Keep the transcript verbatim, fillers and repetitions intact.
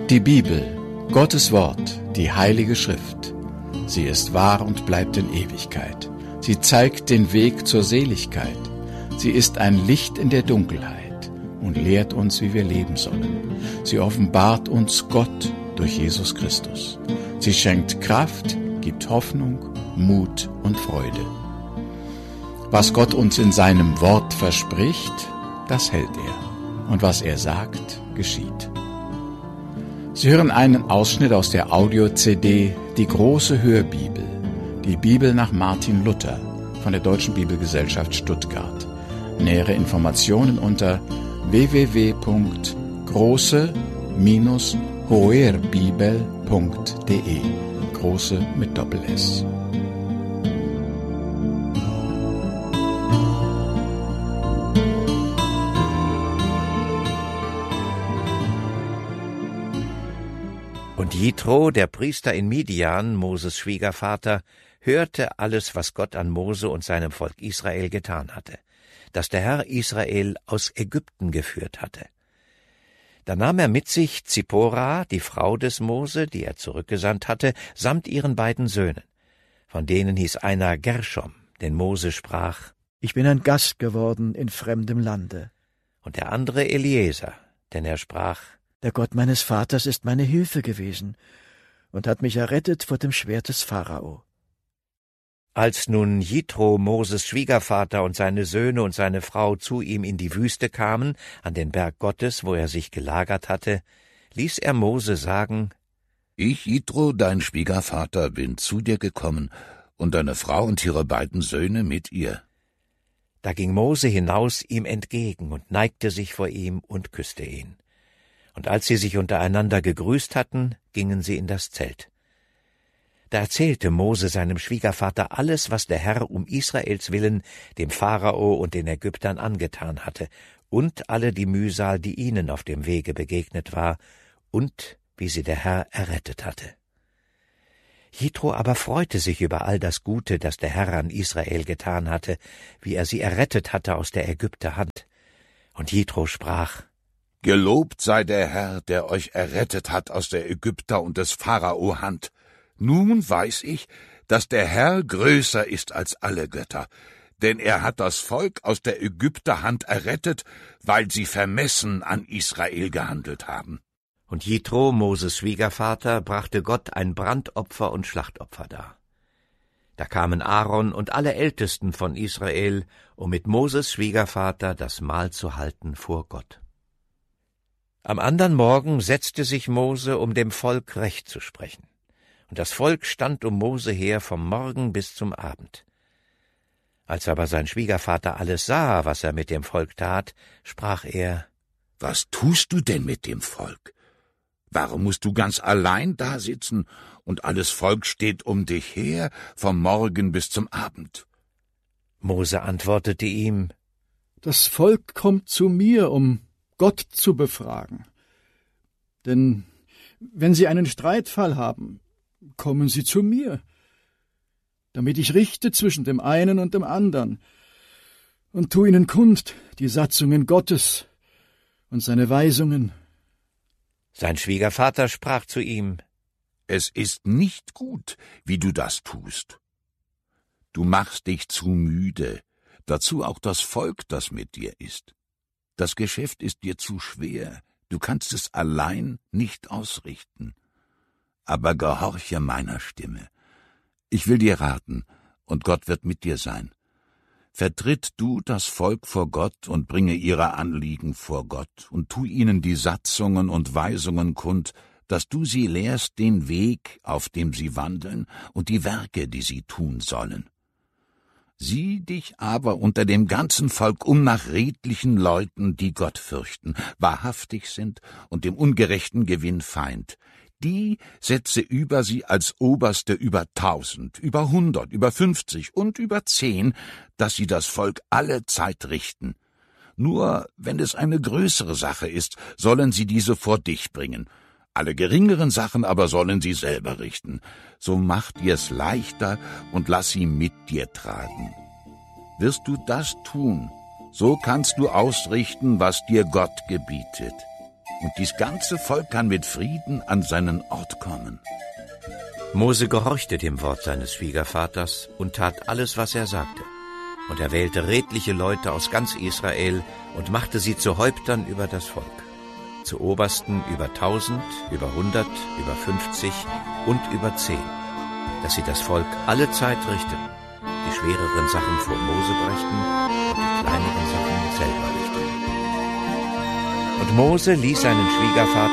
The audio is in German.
Die Bibel, Gottes Wort, die Heilige Schrift. Sie ist wahr und bleibt in Ewigkeit. Sie zeigt den Weg zur Seligkeit. Sie ist ein Licht in der Dunkelheit und lehrt uns, wie wir leben sollen. Sie offenbart uns Gott durch Jesus Christus. Sie schenkt Kraft, gibt Hoffnung, Mut und Freude. Was Gott uns in seinem Wort verspricht, das hält er. Und was er sagt, geschieht. Sie hören einen Ausschnitt aus der Audio-C D Die große Hörbibel, die Bibel nach Martin Luther von der Deutschen Bibelgesellschaft Stuttgart. Nähere Informationen unter w w w punkt große Bindestrich hoerbibel punkt de. Große mit Doppel-S. Und Jitro, der Priester in Midian, Moses Schwiegervater, hörte alles, was Gott an Mose und seinem Volk Israel getan hatte, dass der Herr Israel aus Ägypten geführt hatte. Da nahm er mit sich Zippora, die Frau des Mose, die er zurückgesandt hatte, samt ihren beiden Söhnen. Von denen hieß einer Gershom, denn Mose sprach: Ich bin ein Gast geworden in fremdem Lande. Und der andere Eliezer, denn er sprach: Der Gott meines Vaters ist meine Hilfe gewesen und hat mich errettet vor dem Schwert des Pharao. Als nun Jitro, Moses Schwiegervater, und seine Söhne und seine Frau zu ihm in die Wüste kamen, an den Berg Gottes, wo er sich gelagert hatte, ließ er Mose sagen: Ich, Jitro, dein Schwiegervater, bin zu dir gekommen, und deine Frau und ihre beiden Söhne mit ihr. Da ging Mose hinaus ihm entgegen und neigte sich vor ihm und küsste ihn. Und als sie sich untereinander gegrüßt hatten, gingen sie in das Zelt. Da erzählte Mose seinem Schwiegervater alles, was der Herr um Israels willen dem Pharao und den Ägyptern angetan hatte, und alle die Mühsal, die ihnen auf dem Wege begegnet war, und wie sie der Herr errettet hatte. Jitro aber freute sich über all das Gute, das der Herr an Israel getan hatte, wie er sie errettet hatte aus der Ägypter Hand. Und Jitro sprach: Gelobt sei der Herr, der euch errettet hat aus der Ägypter und des Pharao Hand. Nun weiß ich, dass der Herr größer ist als alle Götter, denn er hat das Volk aus der Ägypter Hand errettet, weil sie vermessen an Israel gehandelt haben. Und Jitro, Moses Schwiegervater, brachte Gott ein Brandopfer und Schlachtopfer dar. Da kamen Aaron und alle Ältesten von Israel, um mit Moses Schwiegervater das Mahl zu halten vor Gott. Am andern Morgen setzte sich Mose, um dem Volk Recht zu sprechen. Und das Volk stand um Mose her vom Morgen bis zum Abend. Als aber sein Schwiegervater alles sah, was er mit dem Volk tat, sprach er: Was tust du denn mit dem Volk? Warum musst du ganz allein da sitzen, und alles Volk steht um dich her, vom Morgen bis zum Abend? Mose antwortete ihm: Das Volk kommt zu mir, um Gott zu befragen. Denn wenn sie einen Streitfall haben, kommen sie zu mir, damit ich richte zwischen dem einen und dem anderen und tu ihnen kund die Satzungen Gottes und seine Weisungen. Sein Schwiegervater sprach zu ihm: Es ist nicht gut, wie du das tust. Du machst dich zu müde, dazu auch das Volk, das mit dir ist. Das Geschäft ist dir zu schwer, du kannst es allein nicht ausrichten. Aber gehorche meiner Stimme. Ich will dir raten, und Gott wird mit dir sein. Vertritt du das Volk vor Gott und bringe ihre Anliegen vor Gott und tu ihnen die Satzungen und Weisungen kund, dass du sie lehrst den Weg, auf dem sie wandeln, und die Werke, die sie tun sollen. Sieh dich aber unter dem ganzen Volk um nach redlichen Leuten, die Gott fürchten, wahrhaftig sind und dem ungerechten Gewinn Feind. Die setze über sie als Oberste über tausend, über hundert, über fünfzig und über zehn, dass sie das Volk alle Zeit richten. Nur wenn es eine größere Sache ist, sollen sie diese vor dich bringen. Alle geringeren Sachen aber sollen sie selber richten. So mach dir's leichter und lass sie mit dir tragen. Wirst du das tun, so kannst du ausrichten, was dir Gott gebietet. und dies ganze Volk kann mit Frieden an seinen Ort kommen. Mose gehorchte dem Wort seines Schwiegervaters und tat alles, was er sagte. Und er wählte redliche Leute aus ganz Israel und machte sie zu Häuptern über das Volk. Zu Obersten über tausend, über hundert, über fünfzig und über zehn, dass sie das Volk alle Zeit richteten, die schwereren Sachen vor Mose brächten und die kleineren Sachen selber richteten. Und Mose ließ seinen Schwiegervater